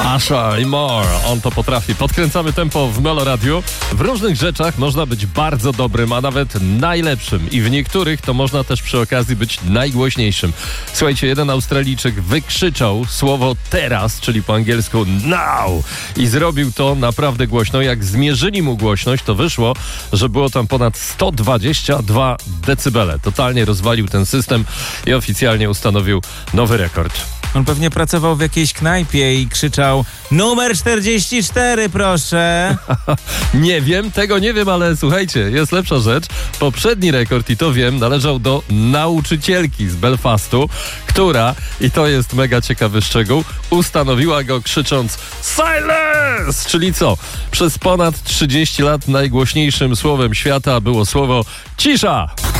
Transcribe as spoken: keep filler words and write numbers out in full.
Asha i more, on to potrafi. Podkręcamy tempo w Melo Radio. W różnych rzeczach można być bardzo dobrym, a nawet najlepszym. I w niektórych to można też przy okazji być najgłośniejszym. Słuchajcie, jeden Australijczyk wykrzyczał słowo teraz, czyli po angielsku now. I zrobił to naprawdę głośno. Jak zmierzyli mu głośność, to wyszło, że było tam ponad sto dwadzieścia dwa decybele. Totalnie rozwalił ten system i oficjalnie ustanowił nowy rekord. On pewnie pracował w jakiejś knajpie i krzyczał: numer czterdzieści cztery, proszę. Nie wiem, tego nie wiem, ale słuchajcie, jest lepsza rzecz. Poprzedni rekord, i to wiem, należał do nauczycielki z Belfastu, która, i to jest mega ciekawy szczegół, ustanowiła go krzycząc silence! Czyli co? Przez ponad trzydzieści lat najgłośniejszym słowem świata było słowo cisza!